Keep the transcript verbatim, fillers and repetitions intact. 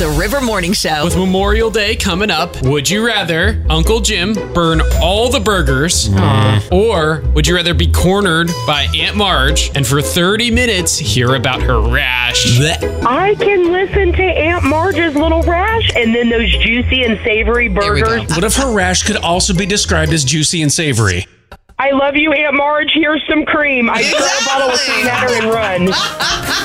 The River Morning Show. With Memorial Day coming up, would you rather Uncle Jim burn all the burgers, mm. or would you rather be cornered by Aunt Marge and for thirty minutes hear about her rash? I can listen to Aunt Marge's little rash and then those juicy and savory burgers. What if her rash could also be described as juicy and savory? I love you, Aunt Marge. Here's some cream. I exactly. throw a bottle of cream at her and run.